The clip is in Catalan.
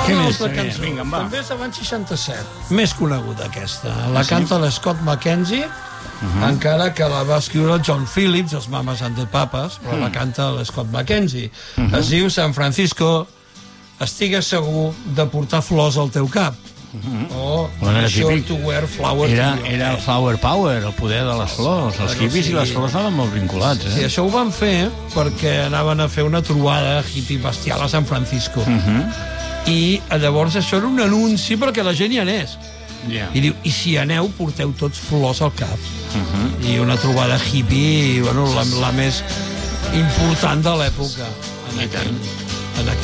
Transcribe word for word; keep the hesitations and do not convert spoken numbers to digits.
Què una més? altra Vinga, cançó. vinga, va. També és de l'any seixanta-set. Més coneguda, aquesta. La canta l'Scott McKenzie, encara que la va escriure el John Phillips, els Mamas and the Papas, però la canta l'Scott McKenzie. Es diu San Francisco, estigues segur de portar flors al teu cap. O Bueno, era sure típic. to wear flowers Era, to your era el head. flower power, el poder de les flors. Els Bueno, hippies sí. i les flors anaven molt vinculats, I eh? això ho van fer perquè anaven a fer una trobada hippie bestial a San Francisco. I llavors això era un anunci perquè la gent hi anés. Ja. I diu, i si aneu, porteu tots flors al cap. I una trobada hippie, bueno, la, la més important de l'època en aquell, en aquell